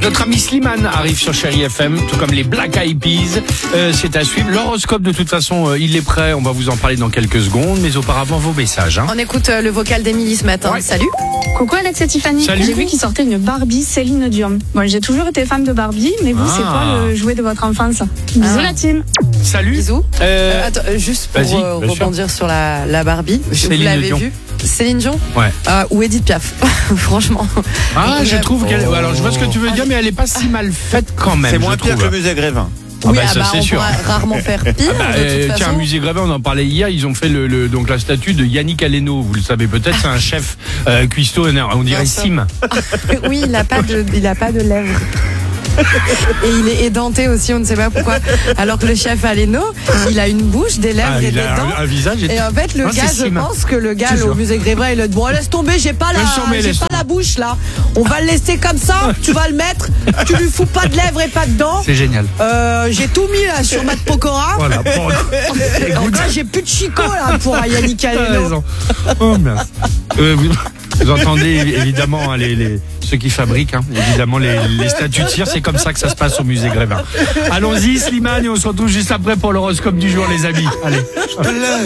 Notre ami Slimane arrive sur Chéri FM, tout comme les Black Eyed Peas. C'est à suivre. L'horoscope, de toute façon, il est prêt. On va vous en parler dans quelques secondes. Mais auparavant, vos messages. On écoute le vocal d'Émilie ce matin. Ouais. Salut. Coucou Alex et Tiffany. Salut. J'ai vu qu'il sortait une Barbie Céline Dion. Bon, j'ai toujours été fan de Barbie, mais vous, c'est quoi le jouet de votre enfance? Bisous la team. Salut. Bisous. Attends, juste pour Vas-y, bien sûr. rebondir sur la Barbie. Vous Céline l'avez Dion. vue? Céline Dion? Ouais. Ou Edith Piaf. Franchement. Ah, je trouve qu'elle. Oh. Alors, je vois ce que tu veux dire, mais elle est pas si mal faite quand même. C'est moins je pire que trouve. le musée Grévin. Ah Oui, bah, ça, c'est on sûr. pourra rarement faire pire. de toute Tiens, façon. musée Grévin, on en parlait hier. Ils ont fait donc la statue de Yannick Aleno. Vous le savez peut-être, c'est un chef cuistot. On dirait Bien sûr. Sim. Oui, il a pas de lèvres. Et il est édenté aussi, on ne sait pas pourquoi. Alors que le chef Aleno, il a une bouche, des lèvres et Il des a dents. un visage. Et en fait, le Non, gars, c'est je Sim. pense que le gars Je te au jure. musée Grévin, il a dit bon, laisse tomber, j'ai pas Laisse tomber. la bouche là. On va le laisser comme ça. Tu vas le mettre. Tu lui fous pas de lèvres et pas de dents. C'est génial. J'ai tout mis là sur Matt Pokora. Voilà. Bon, Donc là, j'ai plus de chicot là pour Yannick t'as Aleno. raison. Oh mince. Vous entendez évidemment hein, ceux qui fabriquent évidemment les statues de cire, c'est comme ça que ça se passe au musée Grévin. Allons-y Slimane et on se retrouve juste après pour l'horoscope du jour les amis. Allez.